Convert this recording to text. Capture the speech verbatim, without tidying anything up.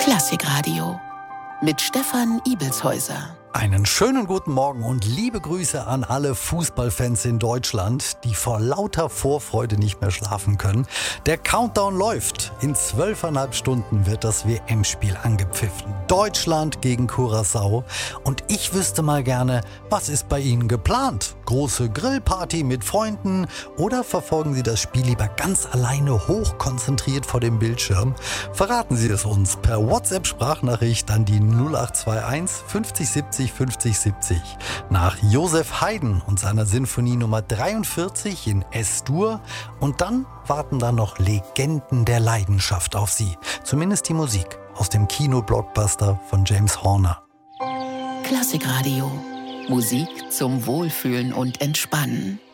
Klassikradio mit Stefan Ibelshäuser. Einen schönen guten Morgen und liebe Grüße an alle Fußballfans in Deutschland, die vor lauter Vorfreude nicht mehr schlafen können. Der Countdown läuft. In zwölfeinhalb Stunden wird das W M-Spiel angepfiffen. Deutschland gegen Curaçao. Und ich wüsste mal gerne, was ist bei Ihnen geplant? Große Grillparty mit Freunden oder verfolgen Sie das Spiel lieber ganz alleine hochkonzentriert vor dem Bildschirm? Verraten Sie es uns per WhatsApp-Sprachnachricht an die null acht zwei eins fünfzig siebzig fünfzig siebzig. Nach Josef Haydn und seiner Sinfonie Nummer dreiundvierzig in Es-Dur. Und dann warten da noch Legenden der Leidenschaft auf Sie. Zumindest die Musik aus dem Kino-Blockbuster von James Horner. Klassikradio. Musik zum Wohlfühlen und Entspannen.